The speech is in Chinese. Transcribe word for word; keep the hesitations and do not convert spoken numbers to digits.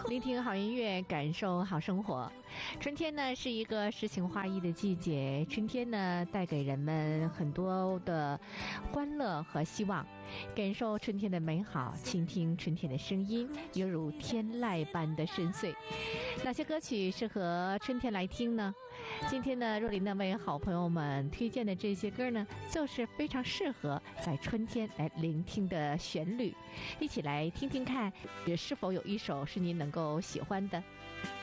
聆听好音乐，感受好生活。春天呢是一个诗情画意的季节，春天呢带给人们很多的欢乐和希望。感受春天的美好，倾听春天的声音，犹如天籁般的深邃。哪些歌曲适合春天来听呢？今天呢，若琳呢为好朋友们推荐的这些歌呢，就是非常适合在春天来聆听的旋律。一起来听听看，是否有一首是您能够喜欢的。